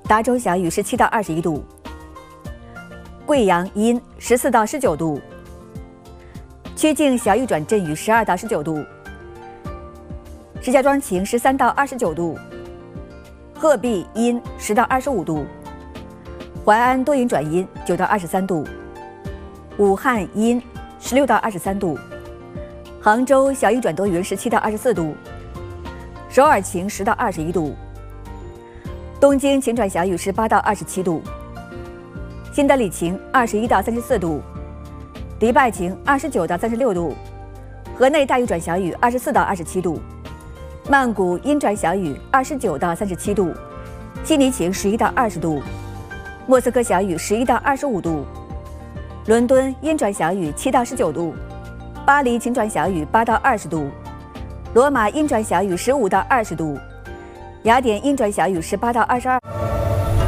达州小雨17到21度，贵阳阴14到19度，曲靖小雨转阵雨12到19度，石家庄晴13到29度，鹤壁阴10到25度，淮安多云转阴9到23度，武汉阴16到23度，杭州小雨转多云17到24度，首尔晴10到21度，东京晴转小雨18到27度，新德里晴21到34度，迪拜晴29到36度，河内大雨转小雨24到27度，曼谷阴转小雨29到37度，悉尼晴11到20度，莫斯科小雨11到25度，伦敦阴转小雨7到19度，巴黎晴转小雨8到20度，罗马阴转小雨15到20度，雅典阴转小雨18到22